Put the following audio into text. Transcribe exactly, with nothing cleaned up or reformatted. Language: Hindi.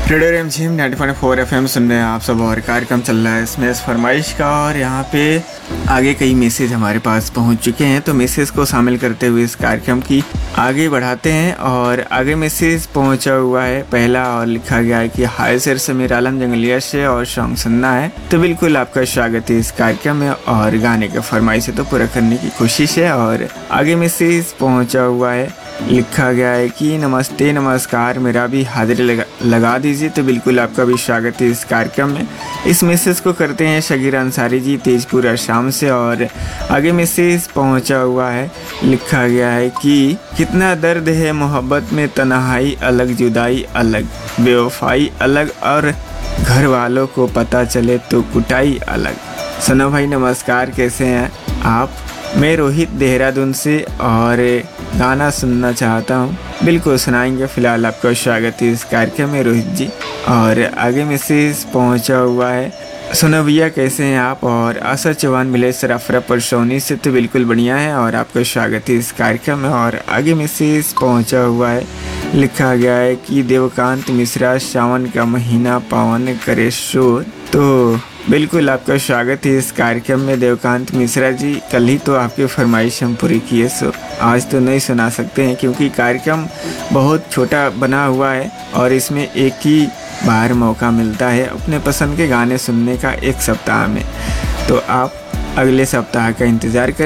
रेडियो रिमझिम ninety point four F M सुन रहे हैं आप सब। और कार्यक्रम चल रहा है इसमें इस फरमाइश का, और यहाँ पे आगे कई मैसेज हमारे पास पहुँच चुके हैं, तो मैसेज को शामिल करते हुए इस कार्यक्रम की आगे बढ़ाते हैं। और आगे मैसेज पहुँचा हुआ है पहला, और लिखा गया है कि हाय सर, समीर आलम जंगलिया से और सॉन्ग सुनना है। तो बिल्कुल आपका स्वागत है इस कार्यक्रम में, और गाने का फरमाइश है तो पूरा करने की कोशिश है। और आगे मैसेज पहुँचा हुआ है, लिखा गया है कि नमस्ते नमस्कार, मेरा भी हाजिरी लगा, लगा दीजिए। तो बिल्कुल आपका भी स्वागत है इस कार्यक्रम में। इस मैसेज को करते हैं शगीर अंसारी जी तेजपुर असम से। और आगे मैसेज पहुंचा हुआ है, लिखा गया है कि कितना दर्द है मोहब्बत में, तन्हाई अलग, जुदाई अलग, बेवफाई अलग, और घर वालों को पता चले तो कुटाई अलग। सुनो भाई नमस्कार, कैसे हैं आप? मैं रोहित देहरादून से और गाना सुनना चाहता हूँ। बिल्कुल सुनाएंगे। फ़िलहाल आपका स्वागत है इस कार्यक्रम में रोहित जी। और आगे मैसेज पहुँचा हुआ है, सुनो भैया कैसे हैं आप? और आशा चौहान मिले सराफरा परसोनी से। तो बिल्कुल बढ़िया है और आपका स्वागत है इस कार्यक्रम में। और आगे मैसेज पहुँचा हुआ है, लिखा गया है कि देवकांत मिश्रा, सावन का महीना पावन करे शोर। तो बिल्कुल आपका स्वागत है इस कार्यक्रम में देवकांत मिश्रा जी। कल ही तो आपकी फरमाइश हम पूरी किए, सो आज तो नहीं सुना सकते हैं क्योंकि कार्यक्रम बहुत छोटा बना हुआ है और इसमें एक ही बार मौका मिलता है अपने पसंद के गाने सुनने का एक सप्ताह में। तो आप अगले सप्ताह का इंतज़ार करें।